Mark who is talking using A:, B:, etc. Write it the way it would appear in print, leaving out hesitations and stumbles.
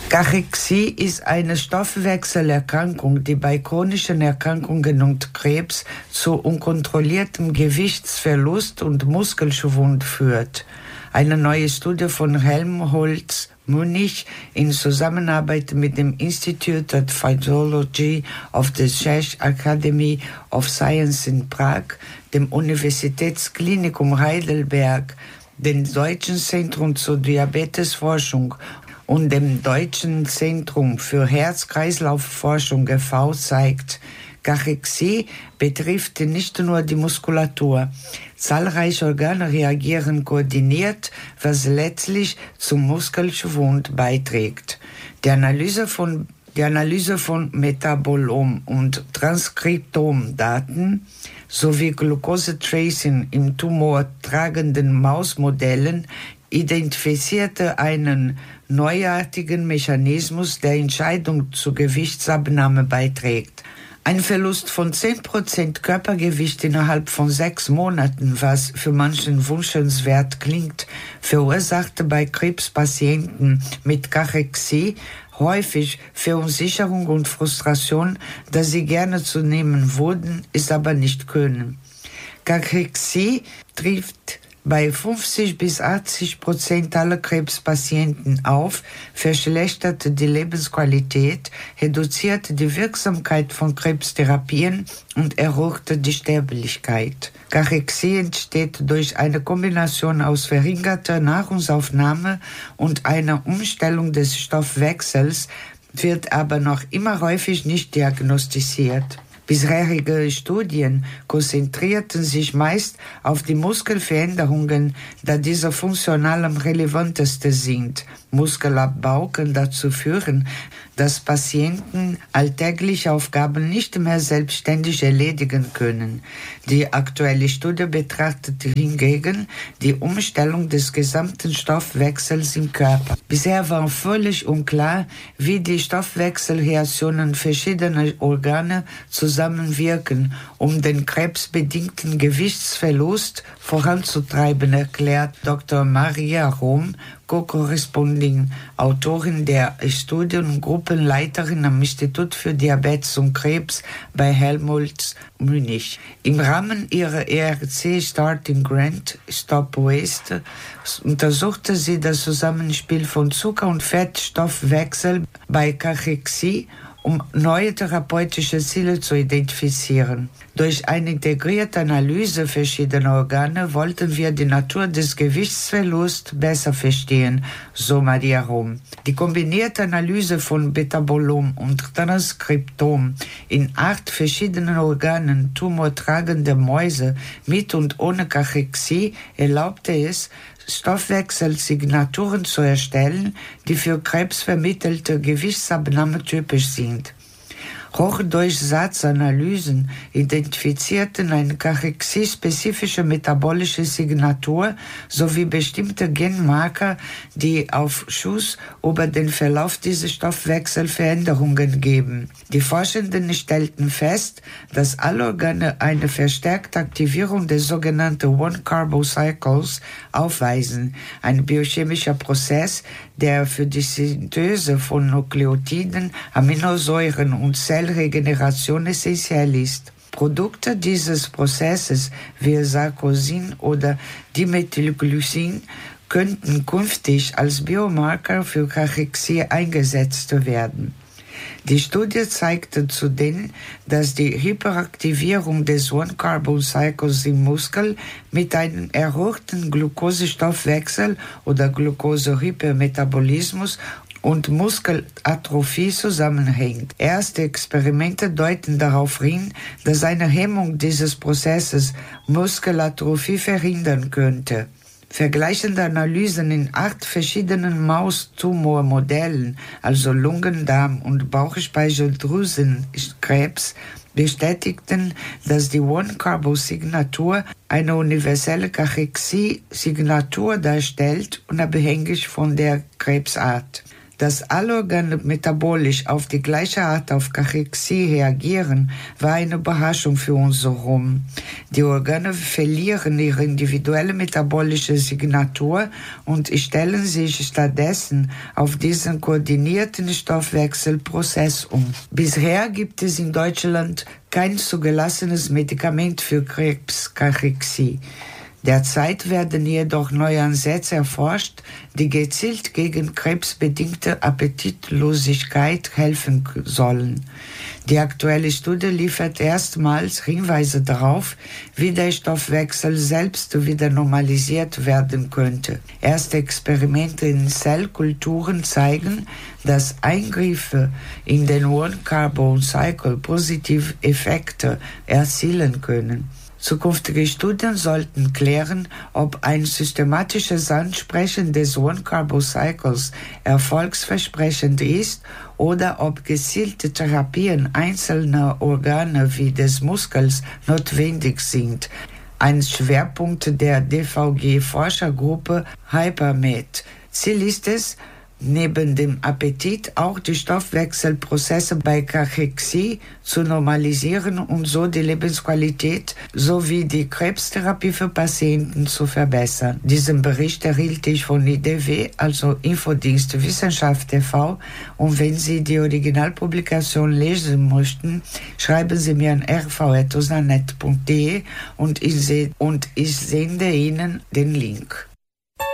A: Cachexie ist eine Stoffwechselerkrankung, die bei chronischen Erkrankungen und Krebs zu unkontrolliertem Gewichtsverlust und Muskelschwund führt. Eine neue Studie von Helmholtz Munich in Zusammenarbeit mit dem Institute of Physiology of the Czech Academy of Science in Prag, dem Universitätsklinikum Heidelberg, dem Deutschen Zentrum zur Diabetesforschung und dem Deutschen Zentrum für Herz-Kreislauf-Forschung e.V. zeigt, Cachexie betrifft nicht nur die Muskulatur. Zahlreiche Organe reagieren koordiniert, was letztlich zum Muskelschwund beiträgt. Die Analyse von Metabolom- und Transkriptomdaten sowie Glucose-Tracing im tumortragenden Mausmodellen identifizierte einen neuartigen Mechanismus, der Entscheidung zur Gewichtsabnahme beiträgt. Ein Verlust von 10% Körpergewicht innerhalb von 6 Monaten, was für manchen wünschenswert klingt, verursachte bei Krebspatienten mit Cachexie häufig Verunsicherung und Frustration, da sie gerne zu nehmen würden, es aber nicht können. Cachexie trifft bei 50-80% aller Krebspatienten auf, verschlechtert die Lebensqualität, reduziert die Wirksamkeit von Krebstherapien und erhöht die Sterblichkeit. Cachexie entsteht durch eine Kombination aus verringerter Nahrungsaufnahme und einer Umstellung des Stoffwechsels, wird aber noch immer häufig nicht diagnostiziert. Bisherige Studien konzentrierten sich meist auf die Muskelveränderungen, da diese funktional am relevantesten sind. Muskelabbau kann dazu führen, dass Patienten alltägliche Aufgaben nicht mehr selbstständig erledigen können. Die aktuelle Studie betrachtet hingegen die Umstellung des gesamten Stoffwechsels im Körper. Bisher war völlig unklar, wie die Stoffwechselreaktionen verschiedener Organe zusammenwirken, um den krebsbedingten Gewichtsverlust voranzutreiben, erklärt Dr. Maria Rom, Co-Corresponding Autorin der Studie und Gruppenleiterin am Institut für Diabetes und Krebs bei Helmholtz Munich. Im Rahmen ihrer ERC Starting Grant Stop Waste untersuchte sie das Zusammenspiel von Zucker- und Fettstoffwechsel bei Cachexie, um neue therapeutische Ziele zu identifizieren. Durch eine integrierte Analyse verschiedener Organe wollten wir die Natur des Gewichtsverlusts besser verstehen, so Maria Rom. Die kombinierte Analyse von Metabolom und Transkriptom in 8 verschiedenen Organen tumortragender Mäuse mit und ohne Cachexie erlaubte es, Stoffwechselsignaturen zu erstellen, die für krebsvermittelte Gewichtsabnahme typisch sind. Hochdurchsatzanalysen identifizierten eine Cachexie-spezifische metabolische Signatur sowie bestimmte Genmarker, die Aufschluss über den Verlauf dieser Stoffwechselveränderungen geben. Die Forschenden stellten fest, dass alle Organe eine verstärkte Aktivierung des sogenannten One-Carbo-Cycles aufweisen, ein biochemischer Prozess, der für die Synthese von Nukleotiden, Aminosäuren und Zellregeneration essentiell ist. Produkte dieses Prozesses wie Sarkosin oder Dimethylglycin könnten künftig als Biomarker für Cachexie eingesetzt werden. Die Studie zeigte zudem, dass die Hyperaktivierung des One-Carbon-Cycles im Muskel mit einem erhöhten Glukosestoffwechsel oder Glucose-Hypermetabolismus und Muskelatrophie zusammenhängt. Erste Experimente deuten darauf hin, dass eine Hemmung dieses Prozesses Muskelatrophie verhindern könnte. Vergleichende Analysen in 8 verschiedenen Maustumormodellen, also Lungen-, Darm- und Bauchspeicheldrüsenkrebs, bestätigten, dass die One-Carbo-Signatur eine universelle Cachexie-Signatur darstellt, unabhängig von der Krebsart. Dass alle Organe metabolisch auf die gleiche Art auf Kachexie reagieren, war eine Überraschung für uns herum. Die Organe verlieren ihre individuelle metabolische Signatur und stellen sich stattdessen auf diesen koordinierten Stoffwechselprozess um. Bisher gibt es in Deutschland kein zugelassenes Medikament für Krebskachexie. Derzeit werden jedoch neue Ansätze erforscht, die gezielt gegen krebsbedingte Appetitlosigkeit helfen sollen. Die aktuelle Studie liefert erstmals Hinweise darauf, wie der Stoffwechsel selbst wieder normalisiert werden könnte. Erste Experimente in Zellkulturen zeigen, dass Eingriffe in den One-Carbon-Cycle positive Effekte erzielen können. Zukünftige Studien sollten klären, ob ein systematisches Ansprechen des One-Carbon-Cycles erfolgsversprechend ist oder ob gezielte Therapien einzelner Organe wie des Muskels notwendig sind. Ein Schwerpunkt der DVG-Forschergruppe HyperMed. Ziel ist es, neben dem Appetit auch die Stoffwechselprozesse bei Kachexie zu normalisieren und so die Lebensqualität sowie die Krebstherapie für Patienten zu verbessern. Diesen Bericht erhielt ich von IDW, also Infodienst Wissenschaft TV, und wenn Sie die Originalpublikation lesen möchten, schreiben Sie mir an rv@usanet.de und ich sende Ihnen den Link.